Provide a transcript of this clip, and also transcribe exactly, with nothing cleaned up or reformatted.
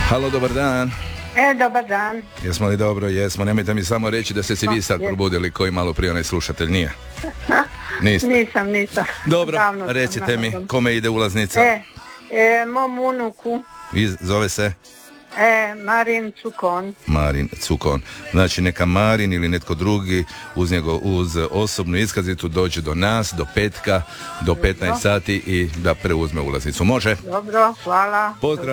Halo, dobar dan. E, dobar dan. Jesmo li dobro? Jesmo. Nemojte mi samo reći da ste se vi sad probudili koji malo prije onaj slušatelj, nije? Niste? Nisam, nisam. Dobro, Davno sam recite mi, nakon. kome ide ulaznica? E, e, mom unuku, Iz, zove se? e, Marin Cukon. Marin Cukon. Znači neka Marin ili netko drugi uz njego, uz osobnu iskaznicu dođe do nas, do petka, do petnaest sati i da preuzme ulaznicu. Može? Dobro, hvala. Pozdrav.